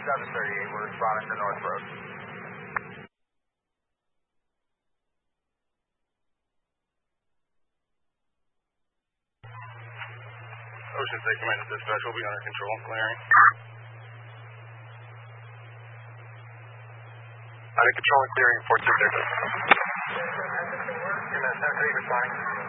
738, we're responding to North Road. Ocean State Command and Dispatch will be under control, clearing. Under control and clearing, 4230. Command 738 responding.